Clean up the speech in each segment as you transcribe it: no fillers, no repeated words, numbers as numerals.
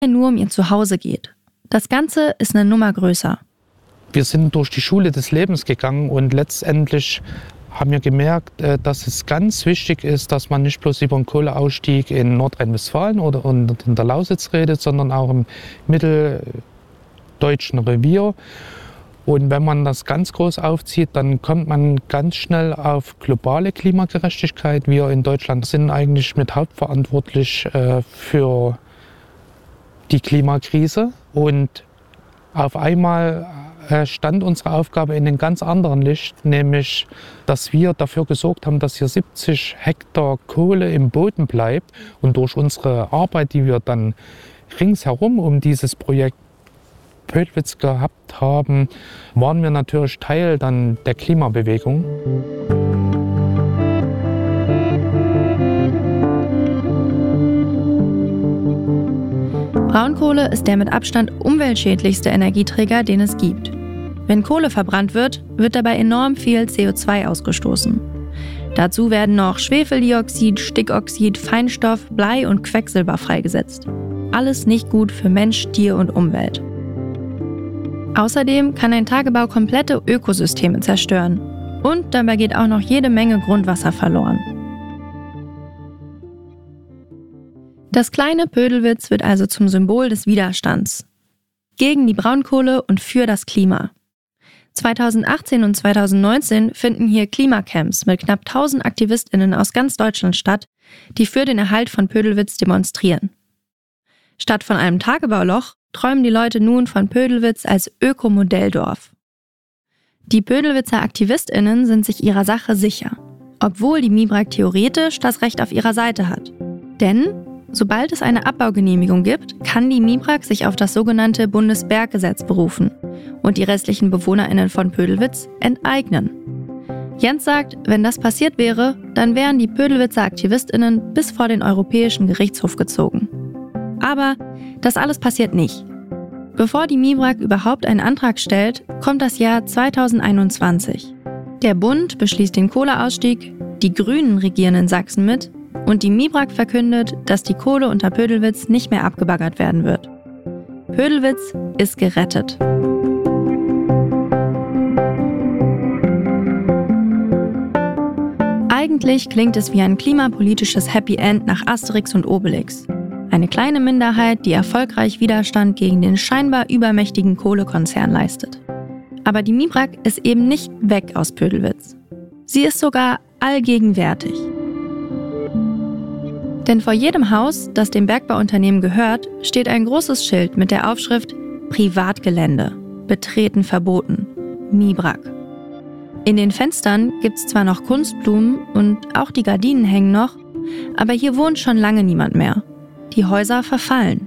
nur um ihr Zuhause geht. Das Ganze ist eine Nummer größer. Wir sind durch die Schule des Lebens gegangen und letztendlich haben wir gemerkt, dass es ganz wichtig ist, dass man nicht bloß über den Kohleausstieg in Nordrhein-Westfalen oder in der Lausitz redet, sondern auch im mitteldeutschen Revier. Und wenn man das ganz groß aufzieht, dann kommt man ganz schnell auf globale Klimagerechtigkeit. Wir in Deutschland sind eigentlich mit hauptverantwortlich für die Klimakrise. Und auf einmal stand unsere Aufgabe in einem ganz anderen Licht, nämlich, dass wir dafür gesorgt haben, dass hier 70 Hektar Kohle im Boden bleibt. Und durch unsere Arbeit, die wir dann ringsherum um dieses Projekt Pödelwitz gehabt haben, waren wir natürlich Teil dann der Klimabewegung. Braunkohle ist der mit Abstand umweltschädlichste Energieträger, den es gibt. Wenn Kohle verbrannt wird, wird dabei enorm viel CO2 ausgestoßen. Dazu werden noch Schwefeldioxid, Stickoxid, Feinstaub, Blei und Quecksilber freigesetzt. Alles nicht gut für Mensch, Tier und Umwelt. Außerdem kann ein Tagebau komplette Ökosysteme zerstören. Und dabei geht auch noch jede Menge Grundwasser verloren. Das kleine Pödelwitz wird also zum Symbol des Widerstands. Gegen die Braunkohle und für das Klima. 2018 und 2019 finden hier Klimacamps mit knapp 1000 AktivistInnen aus ganz Deutschland statt, die für den Erhalt von Pödelwitz demonstrieren. Statt von einem Tagebauloch träumen die Leute nun von Pödelwitz als Ökomodelldorf. Die Pödelwitzer AktivistInnen sind sich ihrer Sache sicher, obwohl die MIBRAG theoretisch das Recht auf ihrer Seite hat. Denn sobald es eine Abbaugenehmigung gibt, kann die MIBRAG sich auf das sogenannte Bundesberggesetz berufen und die restlichen BewohnerInnen von Pödelwitz enteignen. Jens sagt, wenn das passiert wäre, dann wären die Pödelwitzer AktivistInnen bis vor den Europäischen Gerichtshof gezogen. Aber das alles passiert nicht. Bevor die MIBRAG überhaupt einen Antrag stellt, kommt das Jahr 2021. Der Bund beschließt den Kohleausstieg, die Grünen regieren in Sachsen mit und die MIBRAG verkündet, dass die Kohle unter Pödelwitz nicht mehr abgebaggert werden wird. Pödelwitz ist gerettet. Eigentlich klingt es wie ein klimapolitisches Happy End nach Asterix und Obelix. Eine kleine Minderheit, die erfolgreich Widerstand gegen den scheinbar übermächtigen Kohlekonzern leistet. Aber die MIBRAG ist eben nicht weg aus Pödelwitz. Sie ist sogar allgegenwärtig. Denn vor jedem Haus, das dem Bergbauunternehmen gehört, steht ein großes Schild mit der Aufschrift Privatgelände, betreten verboten, MIBRAG. In den Fenstern gibt's zwar noch Kunstblumen und auch die Gardinen hängen noch, aber hier wohnt schon lange niemand mehr. Die Häuser verfallen.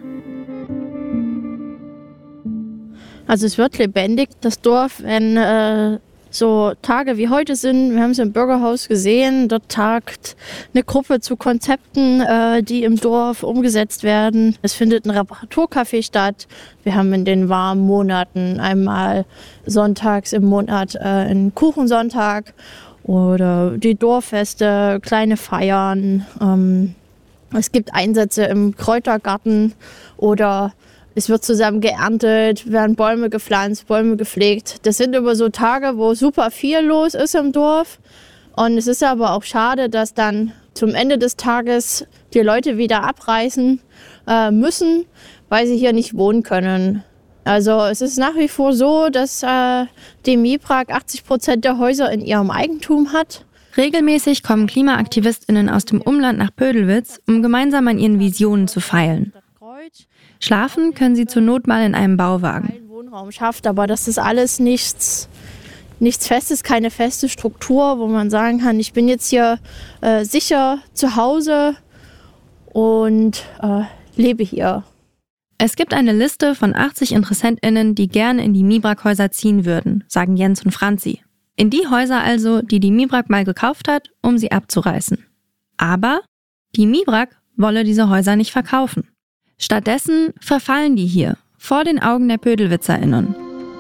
Also es wird lebendig, das Dorf, wenn so Tage wie heute sind. Wir haben es im Bürgerhaus gesehen, dort tagt eine Gruppe zu Konzepten, die im Dorf umgesetzt werden. Es findet ein Reparaturcafé statt. Wir haben in den warmen Monaten einmal sonntags im Monat einen Kuchensonntag oder die Dorffeste, kleine Feiern. Es gibt Einsätze im Kräutergarten oder es wird zusammen geerntet, werden Bäume gepflanzt, Bäume gepflegt. Das sind immer so Tage, wo super viel los ist im Dorf. Und es ist aber auch schade, dass dann zum Ende des Tages die Leute wieder abreisen müssen, weil sie hier nicht wohnen können. Also es ist nach wie vor so, dass die MIBRAG 80% der Häuser in ihrem Eigentum hat. Regelmäßig kommen KlimaaktivistInnen aus dem Umland nach Pödelwitz, um gemeinsam an ihren Visionen zu feilen. Schlafen können sie zur Not mal in einem Bauwagen. Wohnraum schafft, aber das ist alles nichts Festes, keine feste Struktur, wo man sagen kann, ich bin jetzt hier sicher zu Hause und lebe hier. Es gibt eine Liste von 80 InteressentInnen, die gerne in die MIBRAG-Häuser ziehen würden, sagen Jens und Franzi. In die Häuser also, die die MIBRAG mal gekauft hat, um sie abzureißen. Aber die MIBRAG wolle diese Häuser nicht verkaufen. Stattdessen verfallen die hier, vor den Augen der PödelwitzerInnen.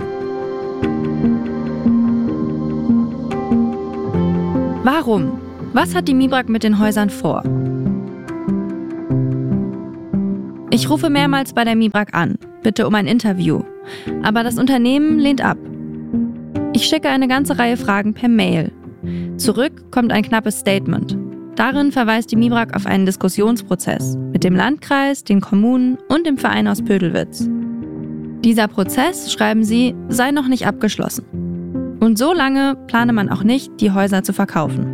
Warum? Was hat die MIBRAG mit den Häusern vor? Ich rufe mehrmals bei der MIBRAG an, bitte um ein Interview. Aber das Unternehmen lehnt ab. Ich schicke eine ganze Reihe Fragen per Mail. Zurück kommt ein knappes Statement. Darin verweist die MIBRAG auf einen Diskussionsprozess mit dem Landkreis, den Kommunen und dem Verein aus Pödelwitz. Dieser Prozess, schreiben sie, sei noch nicht abgeschlossen. Und so lange plane man auch nicht, die Häuser zu verkaufen.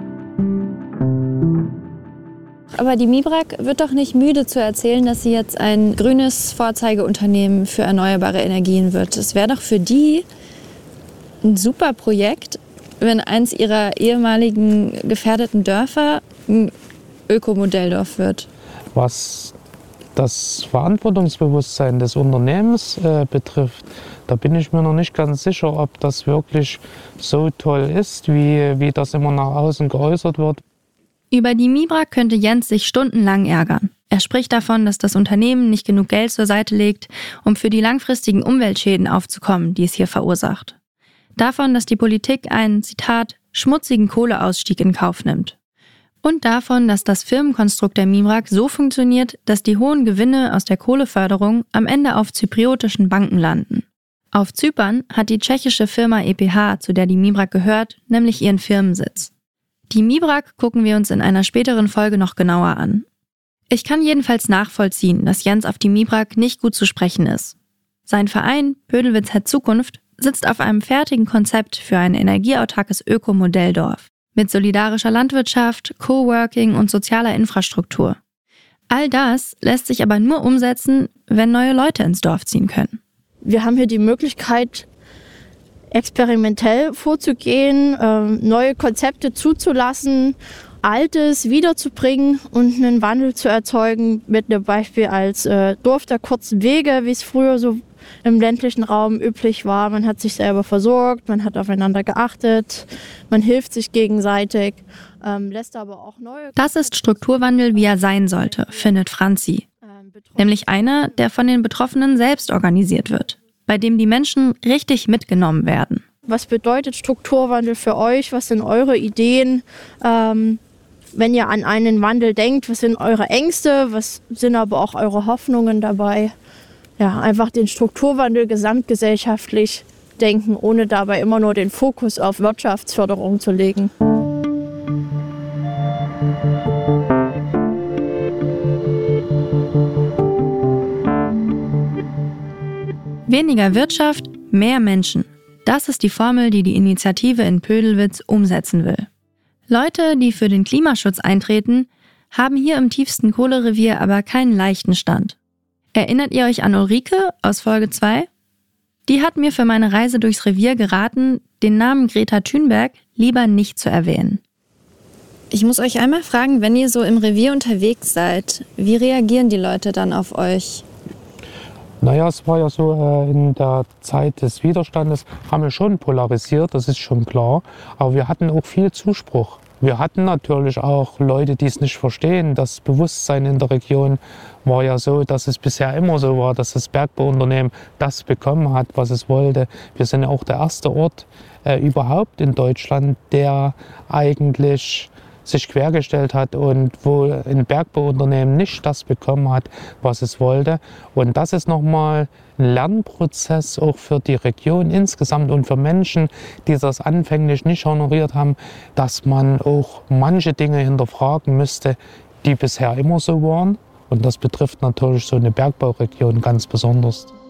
Aber die MIBRAG wird doch nicht müde zu erzählen, dass sie jetzt ein grünes Vorzeigeunternehmen für erneuerbare Energien wird. Es wäre doch für die ein super Projekt, wenn eins ihrer ehemaligen gefährdeten Dörfer ein Ökomodelldorf wird. Was das Verantwortungsbewusstsein des Unternehmens betrifft, da bin ich mir noch nicht ganz sicher, ob das wirklich so toll ist, wie das immer nach außen geäußert wird. Über die MIBRAG könnte Jens sich stundenlang ärgern. Er spricht davon, dass das Unternehmen nicht genug Geld zur Seite legt, um für die langfristigen Umweltschäden aufzukommen, die es hier verursacht. Davon, dass die Politik einen, Zitat, schmutzigen Kohleausstieg in Kauf nimmt. Und davon, dass das Firmenkonstrukt der MIBRAG so funktioniert, dass die hohen Gewinne aus der Kohleförderung am Ende auf zypriotischen Banken landen. Auf Zypern hat die tschechische Firma EPH, zu der die MIBRAG gehört, nämlich ihren Firmensitz. Die MIBRAG gucken wir uns in einer späteren Folge noch genauer an. Ich kann jedenfalls nachvollziehen, dass Jens auf die MIBRAG nicht gut zu sprechen ist. Sein Verein, Pödelwitz hat Zukunft, sitzt auf einem fertigen Konzept für ein energieautarkes Ökomodelldorf mit solidarischer Landwirtschaft, Coworking und sozialer Infrastruktur. All das lässt sich aber nur umsetzen, wenn neue Leute ins Dorf ziehen können. Wir haben hier die Möglichkeit, experimentell vorzugehen, neue Konzepte zuzulassen, Altes wiederzubringen und einen Wandel zu erzeugen, mit einem Beispiel als Dorf der kurzen Wege, wie es früher so im ländlichen Raum üblich war. Man hat sich selber versorgt, man hat aufeinander geachtet, man hilft sich gegenseitig, lässt aber auch neue... Das ist Strukturwandel, wie er sein sollte, findet Franzi. Nämlich einer, der von den Betroffenen selbst organisiert wird, bei dem die Menschen richtig mitgenommen werden. Was bedeutet Strukturwandel für euch? Was sind eure Ideen? Wenn ihr an einen Wandel denkt, was sind eure Ängste? Was sind aber auch eure Hoffnungen dabei? Ja, einfach den Strukturwandel gesamtgesellschaftlich denken, ohne dabei immer nur den Fokus auf Wirtschaftsförderung zu legen. Weniger Wirtschaft, mehr Menschen. Das ist die Formel, die die Initiative in Pödelwitz umsetzen will. Leute, die für den Klimaschutz eintreten, haben hier im tiefsten Kohlerevier aber keinen leichten Stand. Erinnert ihr euch an Ulrike aus Folge 2? Die hat mir für meine Reise durchs Revier geraten, den Namen Greta Thunberg lieber nicht zu erwähnen. Ich muss euch einmal fragen, wenn ihr so im Revier unterwegs seid, wie reagieren die Leute dann auf euch? Naja, es war ja so, in der Zeit des Widerstandes haben wir schon polarisiert, das ist schon klar. Aber wir hatten auch viel Zuspruch. Wir hatten natürlich auch Leute, die es nicht verstehen. Das Bewusstsein in der Region war ja so, dass es bisher immer so war, dass das Bergbauunternehmen das bekommen hat, was es wollte. Wir sind ja auch der erste Ort überhaupt in Deutschland, der eigentlich sich quergestellt hat und wo ein Bergbauunternehmen nicht das bekommen hat, was es wollte. Und das ist nochmal ein Lernprozess auch für die Region insgesamt und für Menschen, die das anfänglich nicht honoriert haben, dass man auch manche Dinge hinterfragen müsste, die bisher immer so waren. Und das betrifft natürlich so eine Bergbauregion ganz besonders.